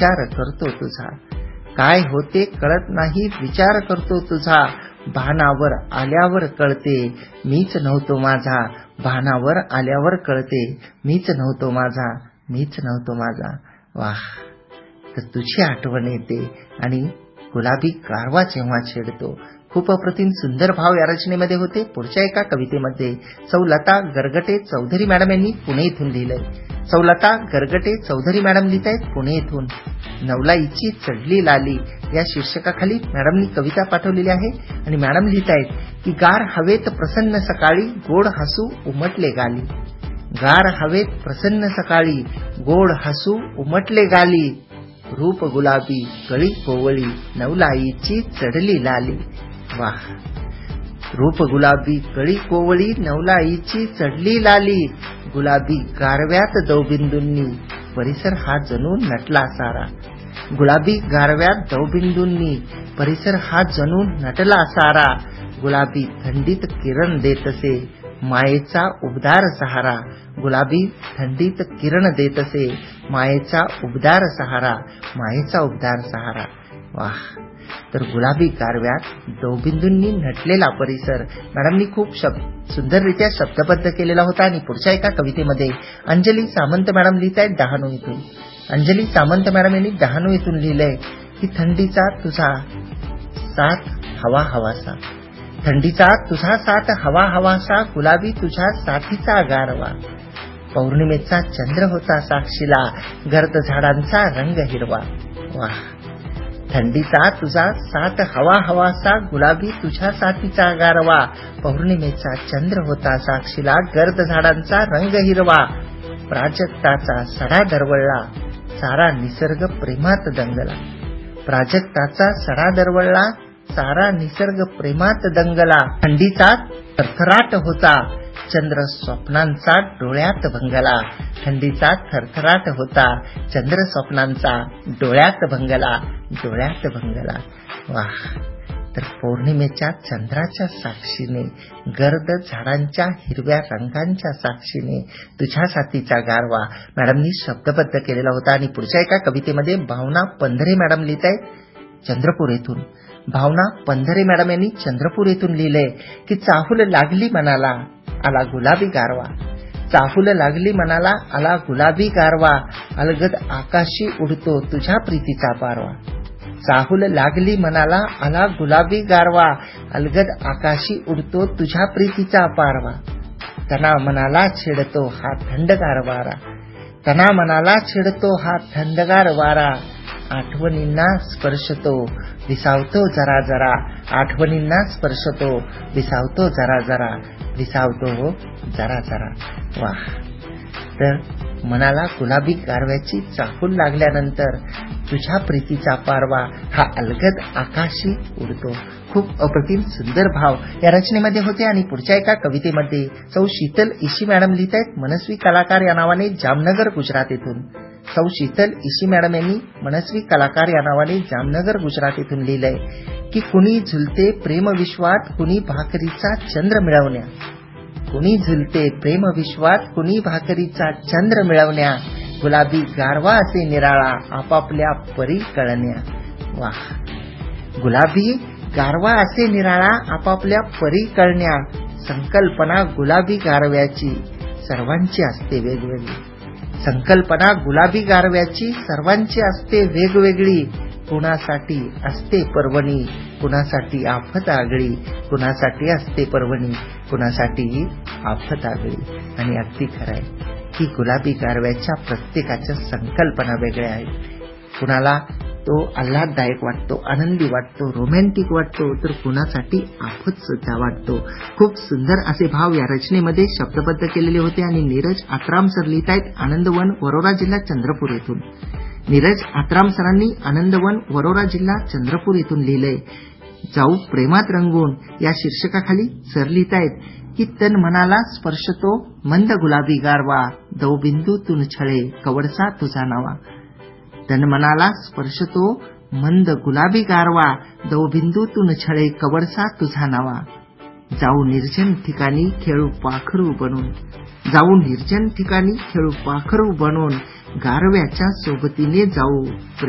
विचार करतो तुझा, काय होते कळत नाही विचार करतो तुझा, भानावर आल्यावर कळते मीच नव्हतो माझा, भानावर आल्यावर कळते मीच नव्हतो माझा, मीच नव्हतो माझा. वाह, तर तुझी आठवण येते आणि गुलाबी गारवा जेव्हा छेडतो. खूप अप्रतिम सुंदर भाव या रचनेमध्ये होते. पुढच्या एका कवितेमध्ये सौ लता गरगटे चौधरी मॅडम यांनी पुणे इथून लिहिलंय. सौ लता गरगटे चौधरी मॅडम लिहित आहेत पुणे इथून. नवलाईची चढली लाली या शीर्षकाखाली मॅडमनी कविता पाठवलेली आहे आणि मॅडम लिहित आहेत की गार हवेत प्रसन्न सकाळी गोड हसू उमटले गाली, गार हवेत प्रसन्न सकाळी गोड हसू उमटले गाली, रूप गुलाबी कळी कोवळी नवलाईची चढली लाली. वाह, रूप गुलाबी कळी कोवळी नवलाईची चढली लाली, गुलाबी गारव्यात दवबिंदूंनी परिसर हा जणू नटला सारा, गुलाबी गारव्यात दवबिंदूंनी परिसर हा जणू नटला सारा, गुलाबी थंडीत किरण देतसे मायेचा उबदार सहारा, गुलाबी थंडीत किरण देतसे मायेचा उबदार सहारा, मायेचा उबदार सहारा. वाह, तर गुलाबी गारव्यात दवबिंदूंनी नटलेला परिसर मॅडमनी खूप सुंदररित्या शब्दबद्ध केलेला होता. आणि पुढच्या एका कवितेमध्ये अंजली सामंत मॅडम लिहित आहेत डहाणू इथून. अंजली सामंत मॅडम यांनी डहाणू इथून लिहिलंय की थंडीचा तुझा साथ हवा हवासा, थंडीचा तुझा साथ हवा हवासा, गुलाबी तुझ्या साथीचा गारवा, पौर्णिमेचा चंद्र होता साक्षीला गर्द झाडांचा रंग हिरवा. वाह, थंडीचा तुझा साथ हवा हवासा, गुलाबी तुझ्या साथीचा गारवा, पौर्णिमेचा चंद्र होता साक्षीला गर्द झाडांचा रंग हिरवा, प्राजक्ताचा सडा दरवळला सारा निसर्ग प्रेमात दंगला, प्राजक्ताचा सडा दरवळला सारा निसर्ग प्रेमात दंगला, थंडीचा थरथराट होता चंद्र स्वप्नांचा डोळ्यात भंगला, थंडीचा थरथराट होता चंद्र स्वप्नांचा डोळ्यात भंगला, डोळ्यात भंगला. वाह, तर पौर्णिमेच्या चंद्राच्या साक्षीने गर्द झाडांच्या हिरव्या रंगांच्या साक्षीने तुझ्या साथीचा गारवा मॅडमनी शब्दबद्ध केलेला होता. आणि पुढच्या एका कवितेमध्ये भावना पंधरे मॅडम लिहित आहेत चंद्रपूर येथून. भावना पंधरे मॅडम यांनी चंद्रपूर येथून लिहिलंय की चाहूल लागली मनाला आला गुलाबी गारवा, चाहूल लागली मनाला आला गुलाबी गारवा, अलगद आकाशी उडतो तुझ्या प्रीतीचा पारवा, चाहूल लागली मनाला आला गुलाबी गारवा, अलगद आकाशी उडतो तुझ्या प्रीतीचा पारवा, तना मनाला छेडतो हा थंडगार वारा, तना मनाला छेडतो हा थंडगार वारा, आठवणींना स्पर्शतो विसावतो जरा जरा, आठवणींना स्पर्शतो विसावतो जरा जरा, विसावतो जरा जरा. वाह, तर मनाला गुलाबी गारव्याची चाहूल लागल्यानंतर तुझ्या प्रीतीचा पारवा हा अलगद आकाशी उडतो. खूप अप्रतिम सुंदर भाव या रचनेमध्ये होते. आणि पुढच्या एका कवितेमध्ये सौ शीतल इशी मॅडम लिहित आहेत मनस्वी कलाकार या नावाने जामनगर गुजरात येथून. सौ शीतल इशी मॅडम यांनी मनस्वी कलाकार या नावाने जामनगर गुजरात येथून लिहिलंय की कुणी झुलते प्रेम विश्वात कुणी भाकरीचा चंद्र मिळवण्या, कुणी झुलते प्रेम विश्वात कुणी भाकरीचा चंद्र मिळवण्या, गुलाबी गारवा असे निराळा आपापल्या परी कळण्या. वाह, गुलाबी गारवा असे निराळा आपापल्या परी कळण्या, संकल्पना गुलाबी गारव्याची सर्वांची असते वेगवेगळी, संकल्पना गुलाबी गारव्याची सर्वांची असते वेगवेगळी, कुणासाठी असते पर्वणी कुणासाठी आफत आगळी, कुणासाठी असते पर्वणी कुणासाठी आफत आगळी. आणि अगदी खरं आहे की गुलाबी गारव्याच्या प्रत्येकाच्या संकल्पना वेगळ्या आहेत. कुणाला तो आल्हाददायक वाटतो, आनंदी वाटतो, रोमॅन्टिक वाटतो, तर कुणासाठी आफत सुद्धा वाटतो. खूप सुंदर असे भाव या रचनेमध्ये शब्दबद्ध केलेले होते. आणि नीरज आत्राम सर लिहित आहेत आनंदवन वरोरा जिल्हा चंद्रपूर येथून. नीरज आत्राम सरांनी आनंदवन वरोरा जिल्हा चंद्रपूर येथून लिहिलंय जाऊ प्रेमात रंगून या शीर्षकाखाली सर लिहित आहेत की तन मनाला स्पर्शतो मंद गुलाबी गारवा, दवबिंदूतून छळे कवडसा तुझा नावा, तन मनाला स्पर्शतो मंद गुलाबी गारवा, दवबिंदूतून छळे कवडसा तुझा नावा, जाऊ निर्जन ठिकाणी खेळू पाखरू बनून, जाऊ निर्जन ठिकाणी खेळू पाखरू बनून, गारव्याच्या सोबतीने जाऊ